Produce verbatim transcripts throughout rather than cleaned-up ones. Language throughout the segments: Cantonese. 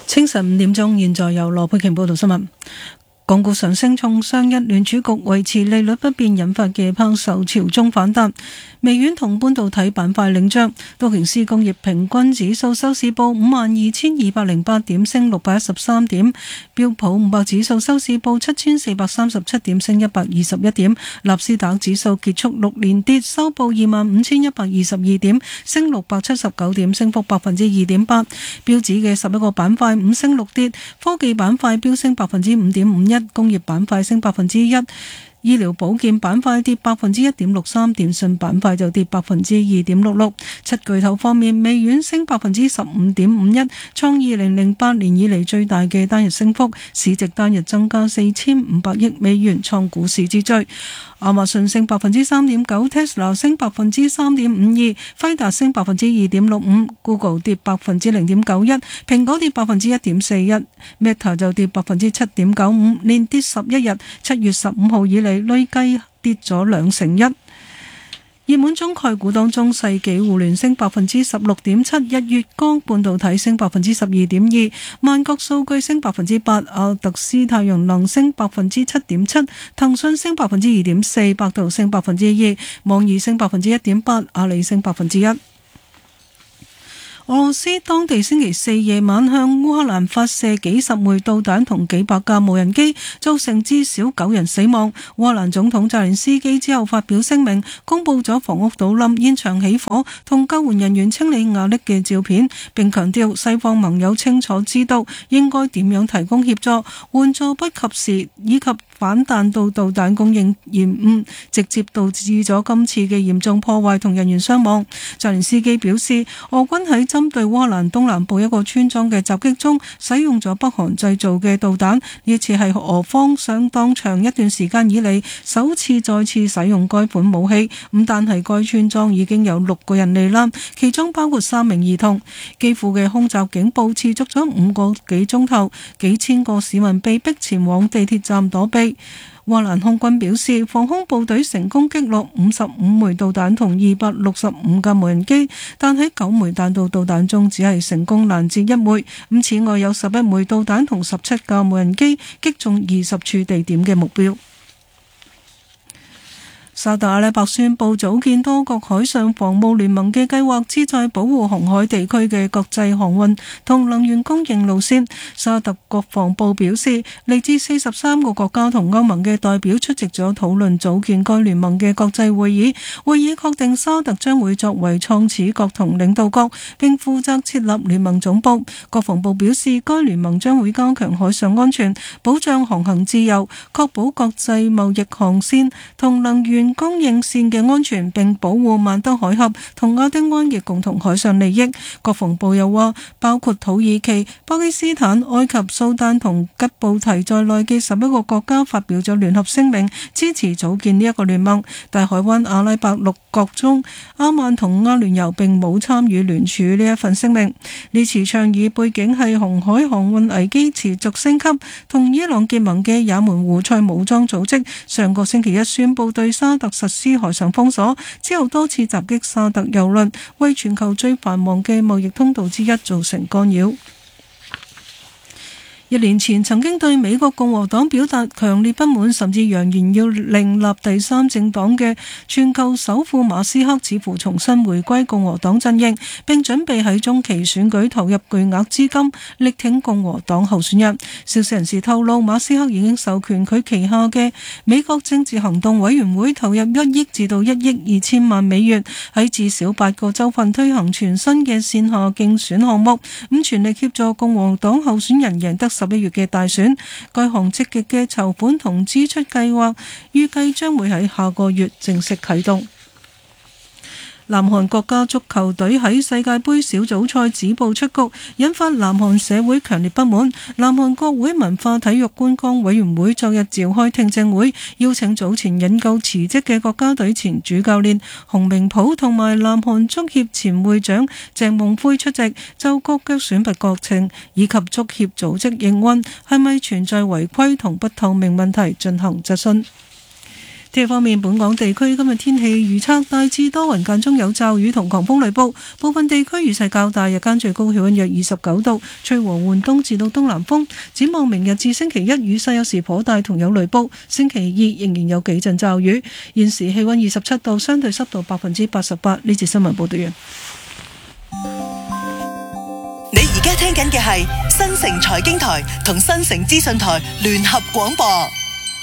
清晨五點鐘，現在由羅佩瓊報道新聞。港股上升，從上日聯儲局維持利率不變引發嘅拋售潮中反彈，微軟同半導體板塊領漲。道瓊斯工業平均指數收市報五萬二千二百零八點，升六百一十三點；標普五百指數收市報七千四百三十七點，升一百二十一點；納斯達克指數結束六連跌，收報二萬五千一百二十二點，升六百七十九點，升幅百分之二點八。標指嘅十一個板塊五升六跌，科技板塊飆升百分之五點五一。工業板塊升百分之一，醫療保健板塊跌百分之一點六三，電信板塊就跌百分之二點六六。七巨頭方面，微軟升百分之十五點五一，創二零零八年以嚟最大嘅單日升幅，市值單日增加四千五百億美元，創股市之最。亞馬遜升百分之三點九 ，Tesla 升百分之三點五二，輝達升百分之二點六五 ，Google 跌百分之零點九一，蘋果跌百分之一點四一 ，Meta 就跌百分之七點九五，連跌十一日，七月十五號以嚟累計跌咗兩成一。熱門中概股當中，世紀互聯升百分之十六點七，日月光半導體升百分之十二點二，萬國數據升百分之八，阿特斯太陽能升百分之七點七，騰訊升百分之二點四，百度升百分之二，網易升百分之一點八，阿里升百分之一。俄羅斯當地星期四夜晚向烏克蘭發射幾十枚導彈同幾百架無人機，造成至少九人死亡。烏克蘭總統澤連斯基之後發表聲明，公布咗房屋倒冧、現場起火同救援人員清理瓦礫嘅照片，並強調西方盟友清楚知道應該點樣提供協助，援助不及時以及反彈到導彈供應延誤，直接導致咗今次嘅嚴重破壞同人員傷亡。澤連斯基表示，俄軍喺針對烏克蘭東南部一個村莊嘅襲擊中，使用咗北韓製造嘅導彈，呢次係俄方相當長一段時間以嚟首次再次使用該款武器。咁但係該村莊已經有六個人罹難，其中包括三名兒童。基輔嘅空襲警報持續咗五個幾鐘頭，幾千個市民被迫前往地鐵站躲避。烏克蘭空軍表示，防空部隊成功擊落五十五枚導彈同二百六十五架無人機，但喺九枚彈道導彈中只係成功攔截一枚。咁此外有十一枚導彈同十七架無人機擊中二十處地點嘅目標。沙特阿拉伯宣布組建多國海上防務聯盟嘅計劃，旨在保護紅海地區嘅國際航運同能源供應路線。沙特國防部表示，嚟自四十三個國家同歐盟嘅代表出席咗討論組建該聯盟嘅國際會議。會議確定沙特將會作為創始國同領導國，並負責設立聯盟總部。國防部表示，該聯盟將會加強海上安全，保障航行自由，確保國際貿易航線同能源供應線嘅安全，並保護曼德海峽同亞丁灣嘅共同海上利益。國防部又話，包括土耳其、巴基斯坦、埃及、蘇丹同吉布提在內嘅十一個國家發表咗聯合聲明，支持組建呢一個聯盟。大海灣阿拉伯六國中，阿曼同阿聯酋並冇參與聯署呢一份聲明。呢次倡議背景係紅海航運危機持續升級，同伊朗結盟嘅也門胡塞武裝組織上個星期一宣布對沙特實施海上封鎖，之後多次襲擊沙特郵輪，為全球最繁忙嘅貿易通道之一造成干擾。一年前曾經對美國共和黨表達強烈不滿，甚至揚言要另立第三政黨嘅全球首富馬斯克似乎重新回歸共和黨陣營，並準備喺中期選舉投入巨額資金，力挺共和黨候選人。消息人士透露，馬斯克已經授權佢旗下嘅美國政治行動委員會投入一億至到一億二千萬美元，喺至少八個州份推行全新嘅線下競選項目，咁全力協助共和黨候選人贏得十一月嘅大選。該項積極嘅籌款同支出計劃預計將會喺下個月正式啟動。南韓國家足球隊喺世界盃小組賽止步出局，引發南韓社會強烈不滿。南韓國會文化體育觀光委員會昨日召開聽證會，邀請早前引咎辭職嘅國家隊前主教練洪明甫同埋南韓足協前會長鄭夢輝出席，就國腳選拔過程以及足協組織營運係咪存在違規同不透明問題進行質詢。 天氣方面，本港地區今日天氣預測大致多雲，間中有驟雨同狂風雷暴，部分地區雨勢較大，日間最高氣溫約二十九度，吹和緩東至到東南風。展望明日至星期一，雨勢有時頗大同有雷暴，星期二仍然有幾陣驟雨。現時氣溫二十七度，相對濕度百分之八十八。呢節新聞報道完。 你而家聽緊嘅係新城財經台同新城資訊台聯合廣播。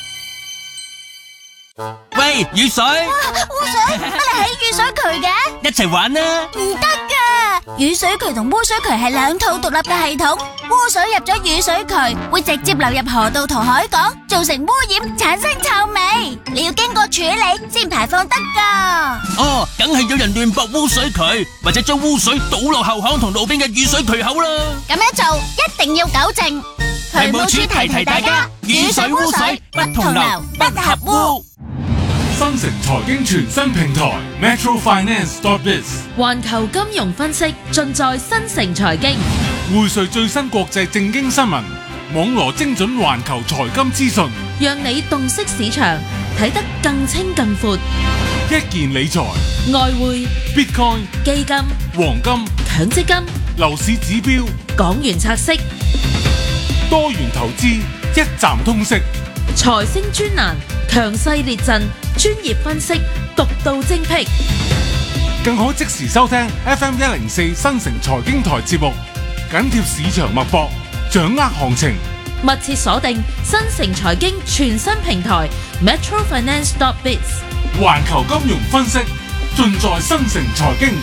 喂，雨水！ 污水，乜你喺雨水渠嘅？ 一齊玩啦！ 唔得噶，雨水渠同污水渠係兩套獨立嘅系統。污水入咗雨水渠，會直接流入河道同海港，造成污染，產生臭味。你要經過處理先排放得噶。 哦，梗係有人亂駁污水渠，或者將污水倒落後巷同路邊嘅雨水渠口啦。 咁樣做一定要糾正。 渠務署提提大家，雨水污水不同流，不合污。 新城財經全新平台 Metro Finance dot biz， 環球金融分析盡在新城財經， 匯萃最新國際正經新聞，網羅精準環球財金資訊， 讓你洞悉市場，睇得更清更闊。 一件理財、 外匯、 Bitcoin、 基金、 黃金、 強積金、 樓市指標、 港元拆息、 多元投資，一站通識。 財星專欄，強勢列陣，專業分析，獨到精闢， 更可即時收聽 F M 一零四新城財經台節目，緊貼市場脈搏，掌握行情。 密切鎖定新城財經全新平台 Metro Finance dot biz， 環球金融分析盡在新城財經。